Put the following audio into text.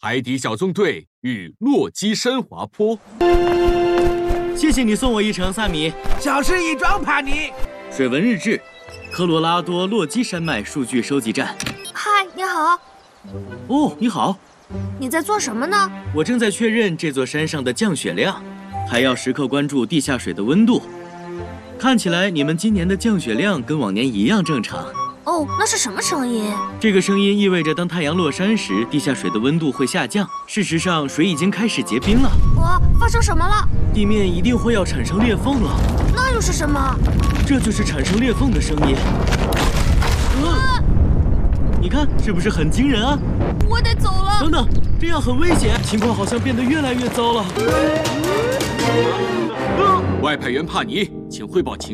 海底小纵队与洛基山滑坡。 谢谢你送我一程，萨米。 小事一桩，帕尼。 水文日志，科罗拉多洛基山脉数据收集站。 嗨，你好。 哦，你好。 你在做什么呢？ 我正在确认这座山上的降雪量，还要时刻关注地下水的温度。看起来你们今年的降雪量跟往年一样正常。 哦，那是什么声音？ 这个声音意味着当太阳落山时，地下水的温度会下降。事实上，水已经开始结冰了。 发生什么了？ 地面一定会要产生裂缝了。 那又是什么？ 这就是产生裂缝的声音。你看，是不是很惊人啊？ 我得走了。 等等，这样很危险，情况好像变得越来越糟了。 外派员帕尼，请汇报情况。